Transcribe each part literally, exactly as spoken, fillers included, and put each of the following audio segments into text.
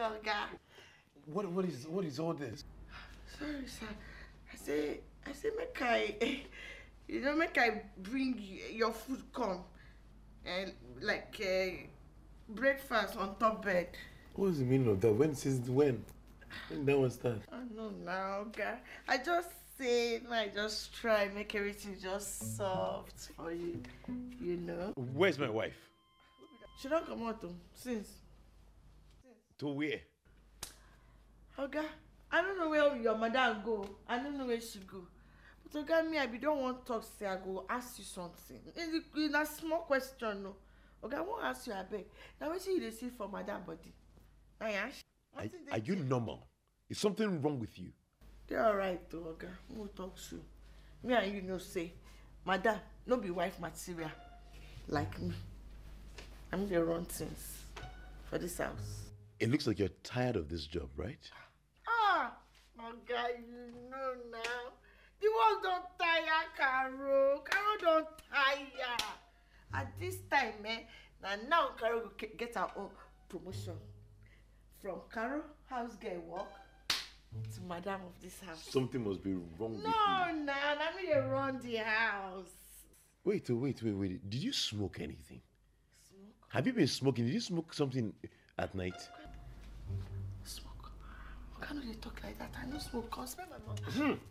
Oga. What what is what is all this? Sorry, sir. I say I say make I you know make I bring your food come and like uh, breakfast on top bed. What is the meaning of that? When since when? When that one start? I know now, Oga. I just say I just try make everything just soft for you, you know. Where's my wife? She don't come out though, since. To where? Oga, I don't know where your mother go. I don't know where she go. But Oga, me, I be don't want to talk, say I go ask you something. It's a small question, no. Oga, I won't ask you, I beg. Now, what you see for madam body? Ayash? Are, are you normal? Is something wrong with you? They're alright, though, Oga. We'll talk soon. Me and you know, say, madam, no be wife material like me. I'm the wrong things for this house. It looks like you're tired of this job, right? Ah, my guy, you know now. The work don't tire, Carol. Carol don't tire. At this time, eh, now, now Carol will get her own promotion. From Carol, house girl work, to madam of this house. Something must be wrong with you. No, nah, let me run the house. Wait, wait, wait, wait. Did you smoke anything? Smoke? Have you been smoking? Did you smoke something at night? Smoke? Why can't you talk like that? I no smoke. Come smell my mouth. Hmm.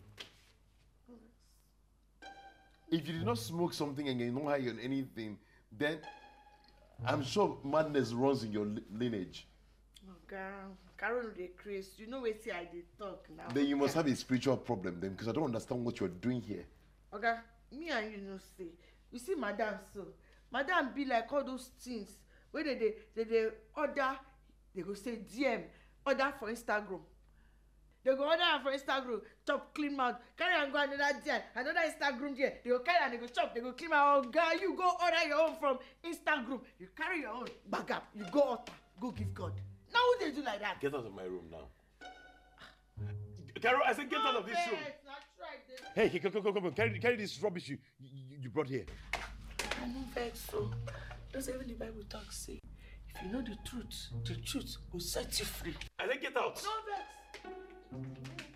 If you did not smoke something and you're not high on anything, then I'm sure madness runs in your li lineage. Oh, girl. Carol, they crazy. You know where see I did talk now. Then you must have a spiritual problem then, because I don't understand what you're doing here. Okay, me and you know say, you see madam so, madam be like all those things where they they they, they order, they go say D M, order for Instagram. They go order am for Instagram, chop clean mouth, carry am go another D M, another Instagram there. They go carry and they go chop, they go clean mouth. Oh girl, you go order your own from Instagram. You carry your own, bag up, you go altar, go give God. Now who they do like that? Get out of my room now. Carol, I said get no, out of this room. Hey, come, come, come, come, carry, carry this rubbish you, you, you brought here. I no vex so. Does even the Bible talk say, if you know the truth, the truth will set you free. I said get out. No vex.